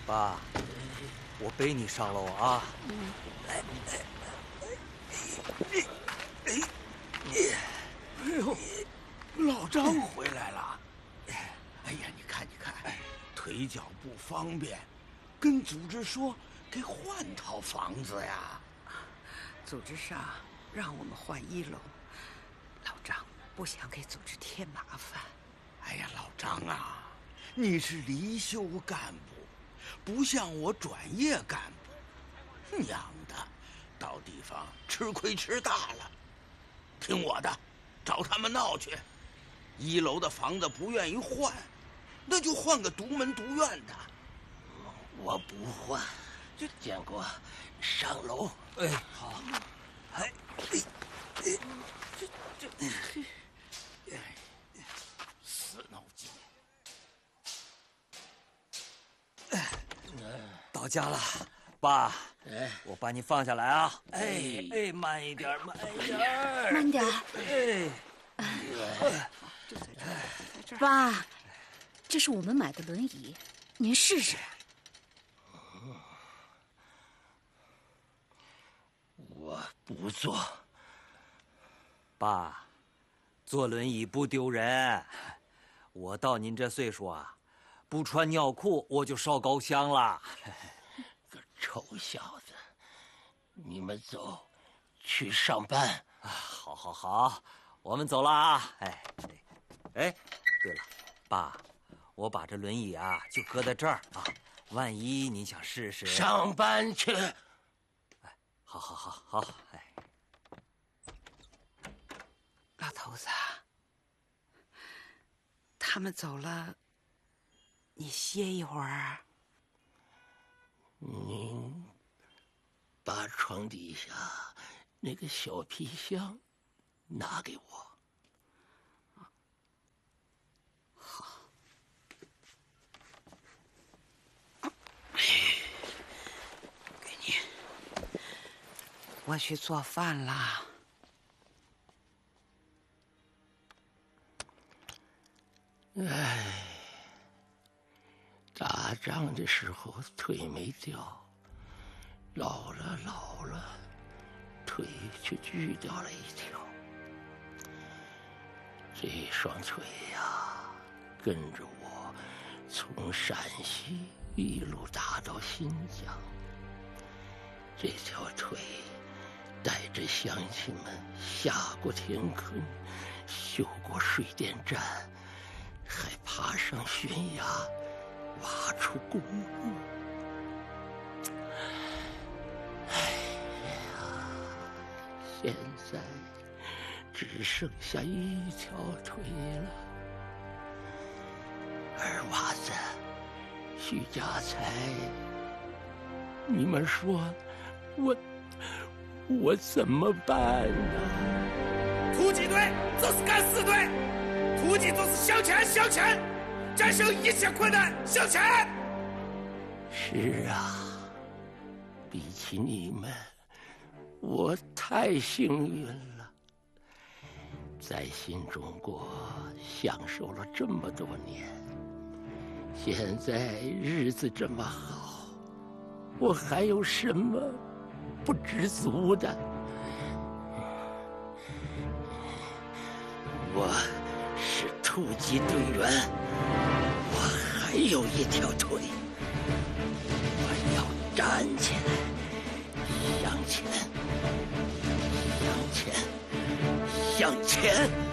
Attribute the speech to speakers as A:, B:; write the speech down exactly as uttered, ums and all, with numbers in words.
A: 爸，我背你上楼啊！来，
B: 哎呦，老张回来了！哎呀，你看，你看，腿脚不方便，跟组织说给换套房子呀。
C: 组织上让我们换一楼，老张不想给组织添麻烦。
B: 哎呀，老张啊，你是离休干部，不像我转业干部，娘的，到地方吃亏吃大了。听我的，找他们闹去。一楼的房子不愿意换，那就换个独门独院的。
D: 我不换，就建国上楼。
A: 哎，好。哎，哎，哎，
B: 这这，死脑筋。
A: 到家了，爸。
D: 哎，
A: 我把你放下来啊！哎哎，慢一点，慢一点，
E: 慢点。
A: 哎，
C: 就在这儿，在这儿。
E: 爸，这是我们买的轮椅，您试试。
D: 我不坐。
A: 爸，坐轮椅不丢人。我到您这岁数啊，不穿尿裤我就烧高香了。
D: 个臭小子，你们走，去上班。
A: 啊，好，好，好，我们走了啊！哎，哎，对了，爸，我把这轮椅啊就搁在这儿啊，万一您想试试。
D: 上班去。
A: 哎，好，好，好，好，哎。
C: 老头子，他们走了，你歇一会儿。
D: 您把床底下那个小皮箱拿给我。
C: 好。给你。我去做饭啦。
D: 唉，打仗的时候腿没掉，老了老了，腿却锯掉了一条。这双腿呀，跟着我从陕西一路打到新疆。这条腿带着乡亲们下过田坑，修过水电站，还爬上悬崖，挖出公路。哎呀，现在只剩下一条腿了。二娃子，徐家财，你们说我我怎么办呢？
F: 突击队就是敢死队，突击就是向前向前，战胜一切困难，向前。
D: 是啊，比起你们，我太幸运了，在新中国享受了这么多年，现在日子这么好，我还有什么不知足的？我是突击队员，我还有一条腿，我要站起来，向前，向前，向前。